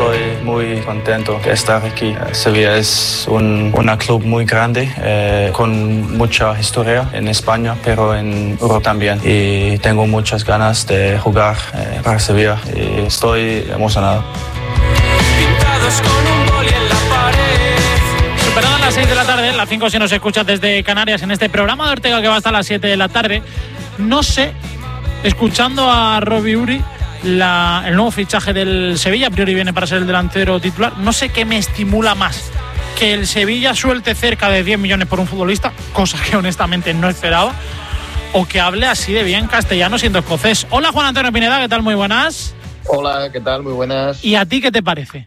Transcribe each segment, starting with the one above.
estoy muy contento de estar aquí. Sevilla es una club muy grande, con mucha historia en España, pero en Europa también. Y tengo muchas ganas de jugar para Sevilla y estoy emocionado. Pintados con un boli en la pared. Superadas las 6 de la tarde, las 5 si nos escuchas desde Canarias en este programa de Ortega que va hasta las 7 de la tarde. No sé, escuchando a Robbie Uri, el nuevo fichaje del Sevilla, a priori viene para ser el delantero titular, no sé qué me estimula más, que el Sevilla suelte cerca de 10 millones por un futbolista, cosa que honestamente no esperaba, o que hable así de bien castellano siendo escocés. Hola Juan Antonio Pineda, ¿qué tal? Muy buenas. Hola, ¿qué tal? Muy buenas. ¿Y a ti qué te parece?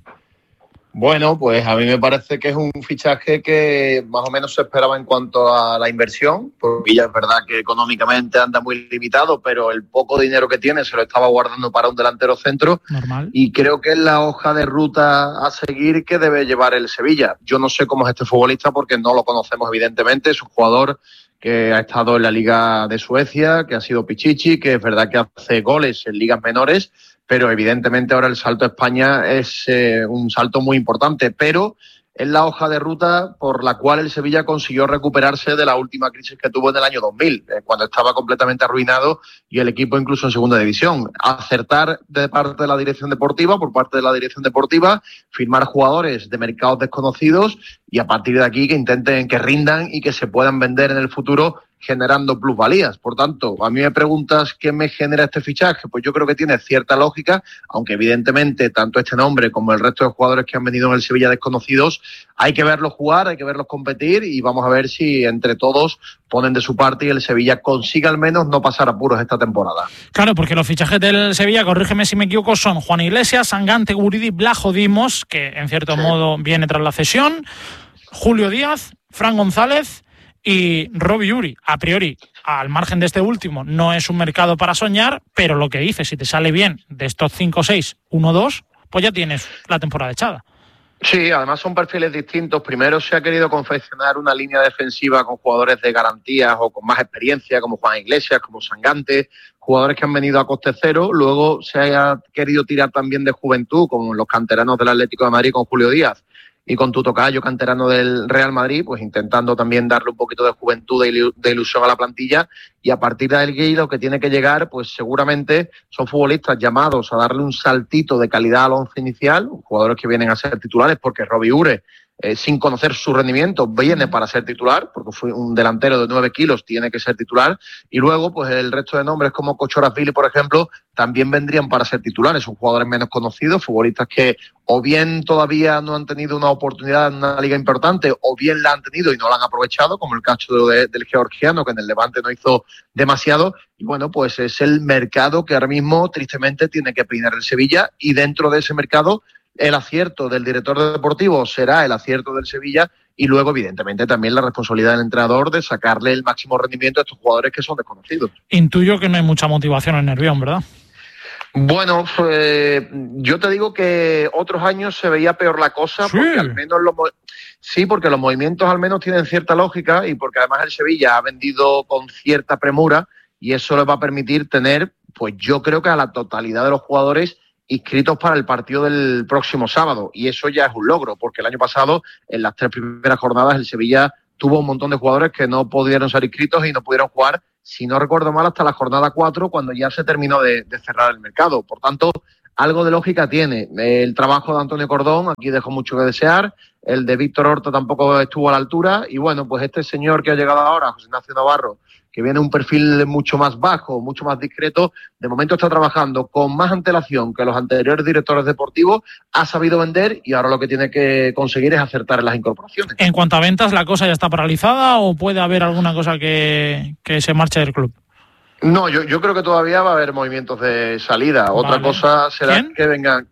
Bueno, pues a mí me parece que es un fichaje que más o menos se esperaba en cuanto a la inversión, porque ya es verdad que económicamente anda muy limitado, pero el poco dinero que tiene se lo estaba guardando para un delantero centro. Normal. Y creo que es la hoja de ruta a seguir que debe llevar el Sevilla. Yo no sé cómo es este futbolista porque no lo conocemos evidentemente, es un jugador que ha estado en la Liga de Suecia, que ha sido Pichichi, que es verdad que hace goles en ligas menores, pero evidentemente ahora el salto a España es un salto muy importante, pero es la hoja de ruta por la cual el Sevilla consiguió recuperarse de la última crisis que tuvo en el año 2000, cuando estaba completamente arruinado y el equipo incluso en segunda división. Acertar de parte de la dirección deportiva, por parte de la dirección deportiva, firmar jugadores de mercados desconocidos y a partir de aquí que intenten que rindan y que se puedan vender en el futuro generando plusvalías. Por tanto, a mí me preguntas qué me genera este fichaje, pues yo creo que tiene cierta lógica, aunque evidentemente tanto este nombre como el resto de jugadores que han venido en el Sevilla desconocidos, hay que verlos jugar, hay que verlos competir y vamos a ver si entre todos ponen de su parte y el Sevilla consiga al menos no pasar apuros esta temporada. Claro, porque los fichajes del Sevilla, corrígeme si me equivoco, son Juan Iglesias, Sangante, Guridi, Blajo, Dimos, que en cierto modo viene tras la cesión, Julio Díaz, Fran González y Robbie Uri. A priori, al margen de este último, no es un mercado para soñar, pero lo que dices, si te sale bien de estos 5 o 6, 1-2, pues ya tienes la temporada echada. Sí, además son perfiles distintos. Primero se ha querido confeccionar una línea defensiva con jugadores de garantías o con más experiencia, como Juan Iglesias, como Sangante, jugadores que han venido a coste cero. Luego se ha querido tirar también de juventud, como los canteranos del Atlético de Madrid con Julio Díaz y con tu tocayo canterano del Real Madrid, pues intentando también darle un poquito de juventud, de ilusión a la plantilla, y a partir de ahí lo que tiene que llegar, pues seguramente son futbolistas llamados a darle un saltito de calidad al once inicial, jugadores que vienen a ser titulares, porque Robbie Ure, sin conocer su rendimiento, viene para ser titular, porque fue un delantero de 9 kilos, tiene que ser titular, y luego pues el resto de nombres como Kochorazvili, por ejemplo, también vendrían para ser titulares, son jugadores menos conocidos, futbolistas que o bien todavía no han tenido una oportunidad en una liga importante, o bien la han tenido y no la han aprovechado, como el caso del georgiano, que en el Levante no hizo demasiado, y bueno, pues es el mercado que ahora mismo tristemente tiene que peinar el Sevilla, y dentro de ese mercado el acierto del director deportivo será el acierto del Sevilla y luego, evidentemente, también la responsabilidad del entrenador de sacarle el máximo rendimiento a estos jugadores que son desconocidos. Intuyo que no hay mucha motivación en Nervión, ¿verdad? Bueno, yo te digo que otros años se veía peor la cosa, sí, porque al menos porque los movimientos al menos tienen cierta lógica y porque además el Sevilla ha vendido con cierta premura y eso les va a permitir tener, pues yo creo que a la totalidad de los jugadores inscritos para el partido del próximo sábado, y eso ya es un logro, porque el año pasado, en las 3 primeras jornadas, el Sevilla tuvo un montón de jugadores que no pudieron ser inscritos y no pudieron jugar, si no recuerdo mal, hasta la jornada 4, cuando ya se terminó de cerrar el mercado. Por tanto, algo de lógica tiene. El trabajo de Antonio Cordón aquí dejó mucho que desear, el de Víctor Horta tampoco estuvo a la altura, y bueno, pues este señor que ha llegado ahora, José Ignacio Navarro, que viene un perfil mucho más bajo, mucho más discreto, de momento está trabajando con más antelación que los anteriores directores deportivos, ha sabido vender y ahora lo que tiene que conseguir es acertar en las incorporaciones. En cuanto a ventas, ¿la cosa ya está paralizada o puede haber alguna cosa que se marche del club? No, yo creo que todavía va a haber movimientos de salida. Vale. Otra cosa será ¿Quién? que vengan...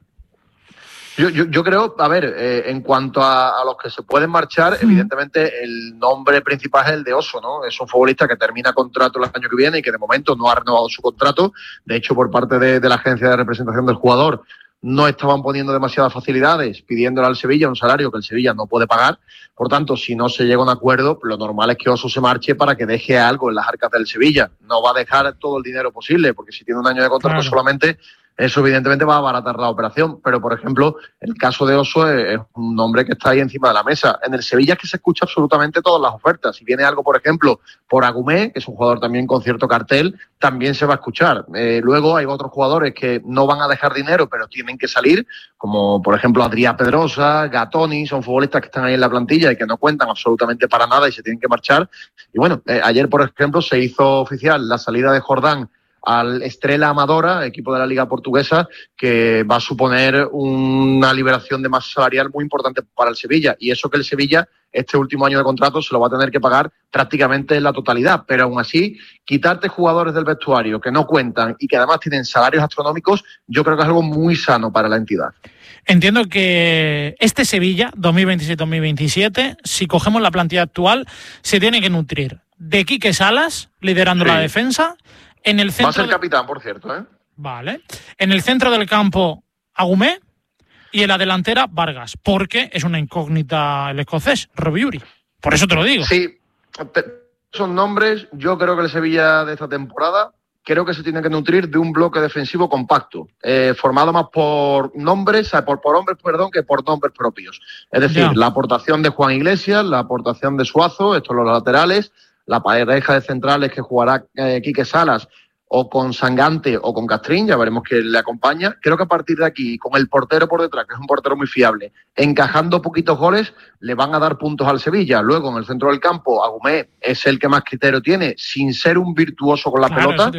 Yo creo, a ver, en cuanto a los que se pueden marchar, evidentemente el nombre principal es el de Oso, ¿no? Es un futbolista que termina contrato el año que viene y que de momento no ha renovado su contrato. De hecho, por parte de la agencia de representación del jugador, no estaban poniendo demasiadas facilidades, pidiéndole al Sevilla un salario que el Sevilla no puede pagar. Por tanto, si no se llega a un acuerdo, lo normal es que Oso se marche para que deje algo en las arcas del Sevilla. No va a dejar todo el dinero posible, porque si tiene un año de contrato solamente, eso evidentemente va a abaratar la operación, pero por ejemplo, el caso de Oso es un nombre que está ahí encima de la mesa. En el Sevilla es que se escucha absolutamente todas las ofertas. Si viene algo, por ejemplo, por Agumé, que es un jugador también con cierto cartel, también se va a escuchar. Luego hay otros jugadores que no van a dejar dinero, pero tienen que salir, como por ejemplo Adrià Pedrosa, Gatoni, son futbolistas que están ahí en la plantilla y que no cuentan absolutamente para nada y se tienen que marchar. Y bueno, ayer, por ejemplo, se hizo oficial la salida de Jordán al Estrela Amadora, equipo de la Liga Portuguesa, que va a suponer una liberación de masa salarial muy importante para el Sevilla. Y eso que el Sevilla, este último año de contrato, se lo va a tener que pagar prácticamente en la totalidad. Pero aún así, quitarte jugadores del vestuario que no cuentan y que además tienen salarios astronómicos, yo creo que es algo muy sano para la entidad. Entiendo que este Sevilla, 2026-2027, si cogemos la plantilla actual, se tiene que nutrir de Quique Salas, liderando la defensa. En el centro va a ser capitán, por cierto, ¿eh? Vale. En el centro del campo, Agumé, y en la delantera, Vargas, porque es una incógnita el escocés, Robbie Uri. Por eso te lo digo. Sí, son nombres. Yo creo que el Sevilla de esta temporada creo que se tiene que nutrir de un bloque defensivo compacto, formado más por nombres, por hombres, perdón, que por nombres propios. Es decir, la aportación de Juan Iglesias, la aportación de Suazo, estos los laterales, la pareja de centrales que jugará Quique Salas o con Sangante o con Castrín, ya veremos quién le acompaña. Creo que a partir de aquí, con el portero por detrás, que es un portero muy fiable, encajando poquitos goles, le van a dar puntos al Sevilla. Luego, en el centro del campo, Agumé es el que más criterio tiene, sin ser un virtuoso con la pelota.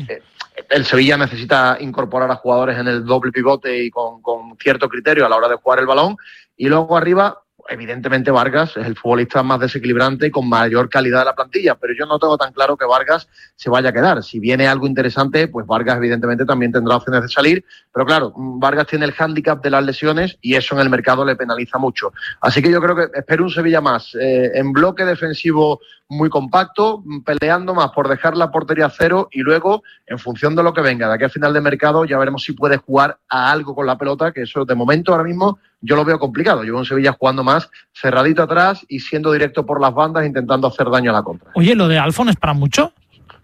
El Sevilla necesita incorporar a jugadores en el doble pivote y con cierto criterio a la hora de jugar el balón. Y luego arriba, evidentemente Vargas es el futbolista más desequilibrante y con mayor calidad de la plantilla, pero yo no tengo tan claro que Vargas se vaya a quedar. Si viene algo interesante, pues Vargas evidentemente también tendrá opciones de salir, pero claro, Vargas tiene el hándicap de las lesiones y eso en el mercado le penaliza mucho. Así que yo creo que espero un Sevilla más en bloque defensivo muy compacto, peleando más por dejar la portería a cero y luego, en función de lo que venga de aquí al final de mercado, ya veremos si puede jugar a algo con la pelota, que eso de momento ahora mismo yo lo veo complicado. Yo veo un Sevilla jugando más cerradito atrás y siendo directo por las bandas, intentando hacer daño a la contra. Oye, ¿lo de Alfon es para mucho?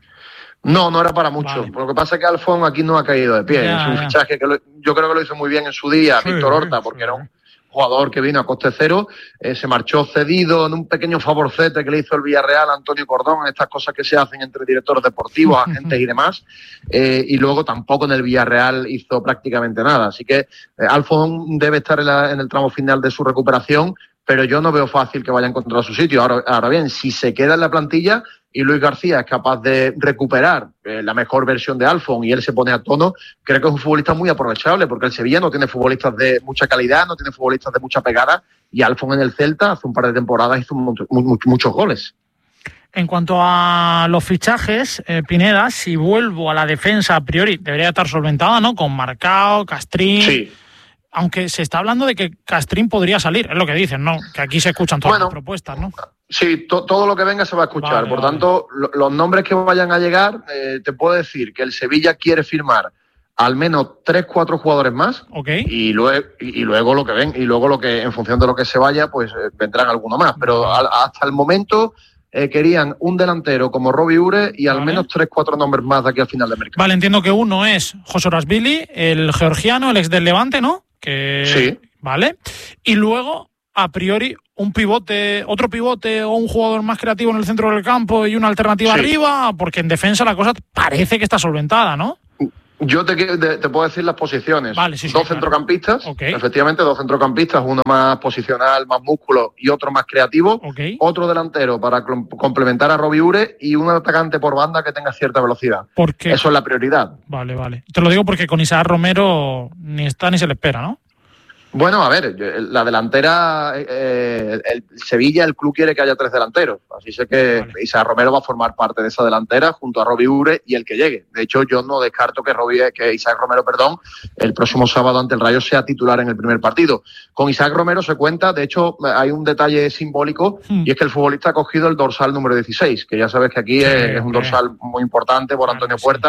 No, no era para mucho. Vale. Lo que pasa es que Alfon aquí no ha caído de pie. Es un fichaje que yo creo que lo hizo muy bien en su día Víctor Horta, porque era un jugador que vino a coste cero, se marchó cedido en un pequeño favorcete que le hizo el Villarreal a Antonio Cordón, estas cosas que se hacen entre directores deportivos, agentes y demás, y luego tampoco en el Villarreal hizo prácticamente nada. Así que Alfon debe estar en el tramo final de su recuperación, pero yo no veo fácil que vaya a encontrar su sitio. Ahora bien, si se queda en la plantilla y Luis García es capaz de recuperar la mejor versión de Alfon y él se pone a tono, creo que es un futbolista muy aprovechable, porque el Sevilla no tiene futbolistas de mucha calidad, no tiene futbolistas de mucha pegada, y Alfon en el Celta hace un par de temporadas hizo muchos goles. En cuanto a los fichajes, Pineda, si vuelvo a la defensa a priori, debería estar solventada, ¿no? Con Marcao, Castrín. Sí. Aunque se está hablando de que Castrín podría salir, es lo que dicen, ¿no? Que aquí se escuchan todas las propuestas, ¿no? Sí, todo lo que venga se va a escuchar. Por tanto, los nombres que vayan a llegar, te puedo decir que el Sevilla quiere firmar al menos 3-4 jugadores más. Okay. Y luego lo que ven, y luego lo que en función de lo que se vaya, pues vendrán algunos más. Pero hasta el momento querían un delantero como Robbie Ure y al menos 3-4 nombres más de aquí al final del mercado. Vale, entiendo que uno es José Orasvili, el georgiano, el ex del Levante, ¿no? Sí. Vale. Y luego, a priori, otro pivote o un jugador más creativo en el centro del campo y una alternativa arriba, porque en defensa la cosa parece que está solventada, ¿no? Yo te puedo decir las posiciones. Vale, dos centrocampistas, efectivamente, dos centrocampistas, uno más posicional, más músculo y otro más creativo. Otro delantero para complementar a Robbie Ure y un atacante por banda que tenga cierta velocidad. Eso es la prioridad. Vale. Te lo digo porque con Isaac Romero ni está ni se le espera, ¿no? Bueno, a ver, la delantera, el Sevilla, el club quiere que haya 3 delanteros. Así sé que Isaac Romero va a formar parte de esa delantera junto a Robbie Ure y el que llegue. De hecho, yo no descarto que Isaac Romero, el próximo sábado ante el Rayo sea titular en el primer partido. Con Isaac Romero se cuenta, de hecho, hay un detalle simbólico y es que el futbolista ha cogido el dorsal número 16, que ya sabes que aquí es un dorsal muy importante por Antonio Puerta.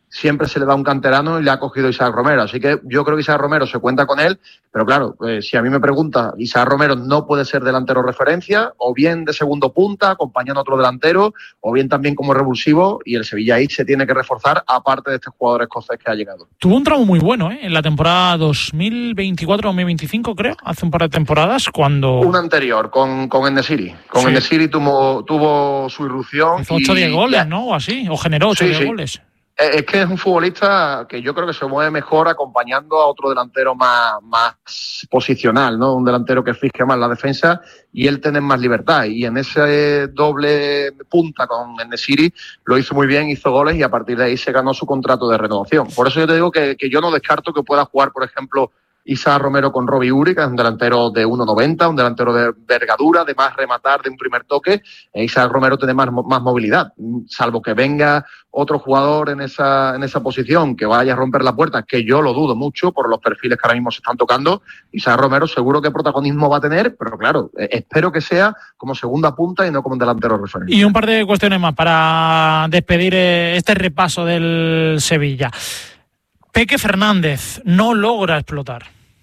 siempre se le da un canterano y le ha cogido Isaac Romero. Así que yo creo que Isaac Romero se cuenta con él, pero claro, si a mí me pregunta, Isaac Romero no puede ser delantero referencia, o bien de segundo punta, acompañando a otro delantero, o bien también como revulsivo, y el Sevilla ahí se tiene que reforzar, aparte de este jugador escocés que ha llegado. Tuvo un tramo muy bueno, en la temporada 2024-2025, creo, hace un par de temporadas, cuando... Una anterior, con En-Nesyri. Con Sí. En-Nesyri tuvo su irrupción. Hizo 8 o 10 goles, ¿no? O así, o generó 8 o 10 goles. Es que es un futbolista que yo creo que se mueve mejor acompañando a otro delantero más posicional, ¿no? Un delantero que fije más la defensa y él tiene más libertad. Y en ese doble punta con En-Nesyri lo hizo muy bien, hizo goles y a partir de ahí se ganó su contrato de renovación. Por eso yo te digo que yo no descarto que pueda jugar, por ejemplo, Isaac Romero con Robbie Uri, que es un delantero de 1,90, un delantero de envergadura, de más rematar de un primer toque. Isaac Romero tiene más movilidad, salvo que venga otro jugador en esa posición que vaya a romper la puerta, que yo lo dudo mucho por los perfiles que ahora mismo se están tocando. Isaac Romero seguro que protagonismo va a tener, pero claro, espero que sea como segunda punta y no como un delantero referente. Y un par de cuestiones más para despedir este repaso del Sevilla. Peque Fernández no logra explotar.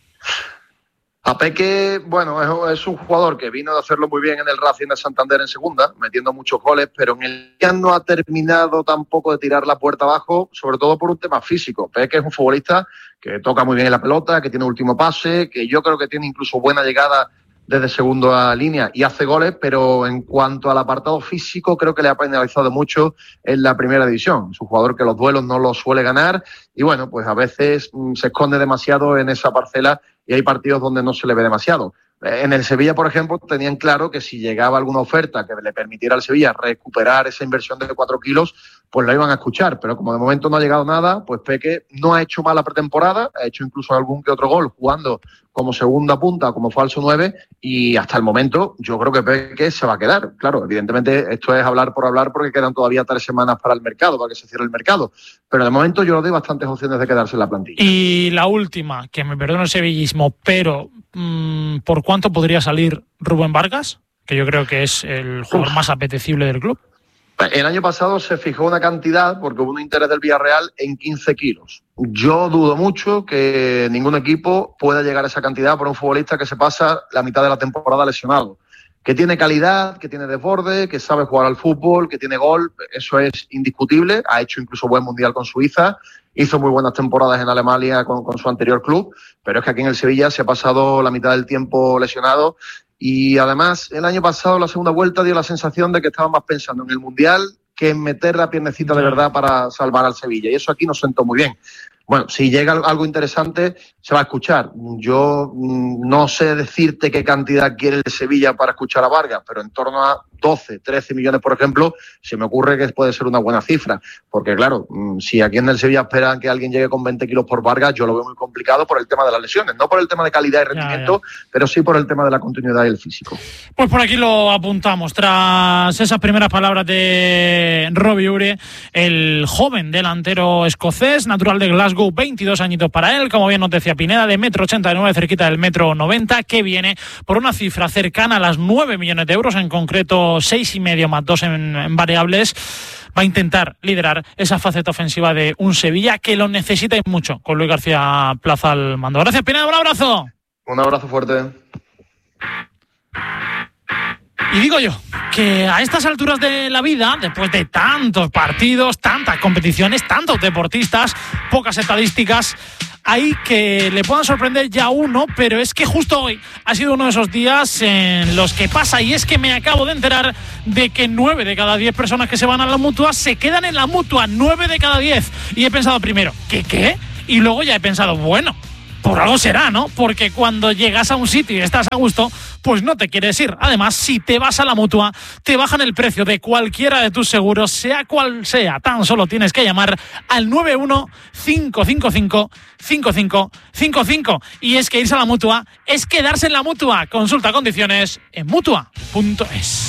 A Peque, bueno, es un jugador que vino de hacerlo muy bien en el Racing de Santander en segunda, metiendo muchos goles, pero en el día no ha terminado tampoco de tirar la puerta abajo, sobre todo por un tema físico. Peque es un futbolista que toca muy bien la pelota, que tiene último pase, que yo creo que tiene incluso buena llegada desde segunda línea y hace goles, pero en cuanto al apartado físico creo que le ha penalizado mucho en la primera división. Es un jugador que los duelos no los suele ganar y bueno, pues a veces se esconde demasiado en esa parcela y hay partidos donde no se le ve demasiado. En el Sevilla, por ejemplo, tenían claro que si llegaba alguna oferta que le permitiera al Sevilla recuperar esa inversión de 4 kilos, pues la iban a escuchar. Pero como de momento no ha llegado nada, pues Peque no ha hecho mala pretemporada, ha hecho incluso algún que otro gol jugando como segunda punta, como falso 9, y hasta el momento yo creo que Peque se va a quedar. Claro, evidentemente esto es hablar por hablar porque quedan todavía 3 semanas para el mercado, para que se cierre el mercado. Pero de momento yo le doy bastantes opciones de quedarse en la plantilla. Y la última, que me perdono el sevillismo, pero ¿por cuánto podría salir Rubén Vargas? Que yo creo que es el jugador más apetecible del club. El año pasado se fijó una cantidad, porque hubo un interés del Villarreal, en 15 kilos. Yo dudo mucho que ningún equipo pueda llegar a esa cantidad por un futbolista que se pasa la mitad de la temporada lesionado. Que tiene calidad, que tiene desborde, que sabe jugar al fútbol, que tiene gol, eso es indiscutible. Ha hecho incluso buen mundial con Suiza, hizo muy buenas temporadas en Alemania con su anterior club, pero es que aquí en el Sevilla se ha pasado la mitad del tiempo lesionado. Y además, el año pasado, la segunda vuelta, dio la sensación de que estaba más pensando en el Mundial que en meter la piernecita de verdad para salvar al Sevilla. Y eso aquí nos sentó muy bien. Bueno, si llega algo interesante, se va a escuchar. Yo no sé decirte qué cantidad quiere el Sevilla para escuchar a Vargas, pero en torno a 12, 13 millones, por ejemplo, se me ocurre que puede ser una buena cifra. Porque, claro, si aquí en el Sevilla esperan que alguien llegue con 20 kilos por Vargas, yo lo veo muy complicado por el tema de las lesiones. No por el tema de calidad y rendimiento, pero sí por el tema de la continuidad y el físico. Pues por aquí lo apuntamos. Tras esas primeras palabras de Robbie Uri, el joven delantero escocés, natural de Glasgow, 22 añitos para él, como bien nos decía Pineda, de 1,89 m, cerquita del 1,90 m, que viene por una cifra cercana a las 9 millones de euros, en concreto 6,5 más 2 en variables. Va a intentar liderar esa faceta ofensiva de un Sevilla que lo necesita mucho, con Luis García Plaza al mando. Gracias, Pineda, un abrazo. Un abrazo fuerte. Y digo yo que a estas alturas de la vida, después de tantos partidos, tantas competiciones, tantos deportistas, pocas estadísticas, hay que le puedan sorprender ya uno, pero es que justo hoy ha sido uno de esos días en los que pasa, y es que me acabo de enterar de que 9 de cada 10 personas que se van a la Mutua se quedan en la Mutua, 9 de cada 10. Y he pensado primero, ¿qué? Y luego ya he pensado, bueno, por algo será, ¿no? Porque cuando llegas a un sitio y estás a gusto, pues no te quieres ir. Además, si te vas a la Mutua, te bajan el precio de cualquiera de tus seguros, sea cual sea. Tan solo tienes que llamar al 91-555-5555. Y es que irse a la Mutua es quedarse en la Mutua. Consulta condiciones en Mutua.es.